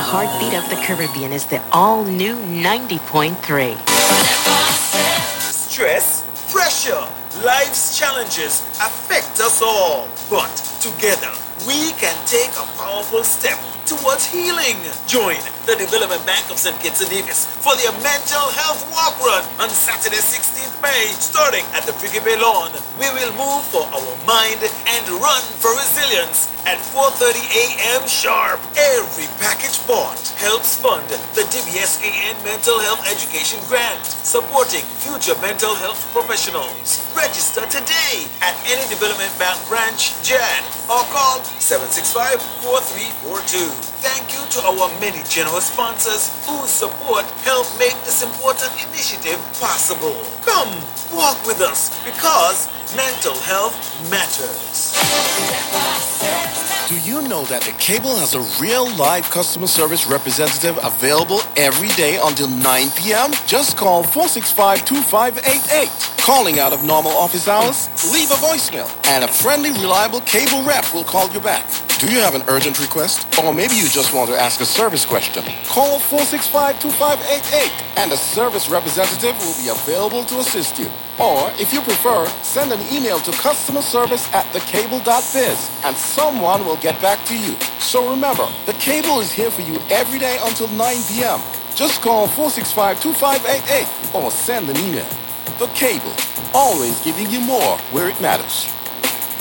heartbeat of the Caribbean is the all-new 90.3. Stress, pressure, life's challenges affect us all. But together, we can take a powerful step towards healing. Join the Development Bank of St. Kitts and Nevis for their mental health walk run on Saturday, 16th May, starting at the Friggy Bay Lawn. We will move for our mind and run for resilience at 4:30 a.m. sharp. Every package bought helps fund the DBSAN Mental Health Education Grant, supporting future mental health professionals. Register today at any Development Bank branch, JAD, or call 765-4342. Thank you to our many generous sponsors whose support helped make this important initiative possible. Come, walk with us because mental health matters. Do you know that the Cable has a real live customer service representative available every day until 9 p.m.? Just call 465-2588. Calling out of normal office hours? Leave a voicemail and a friendly, reliable Cable rep will call you back. Do you have an urgent request? Or maybe you just want to ask a service question? Call 465-2588 and a service representative will be available to assist you. Or, if you prefer, send an email to customerservice@thecable.biz and someone will get back to you. So remember, the Cable is here for you every day until 9 p.m. Just call 465-2588 or send an email. The Cable, always giving you more where it matters.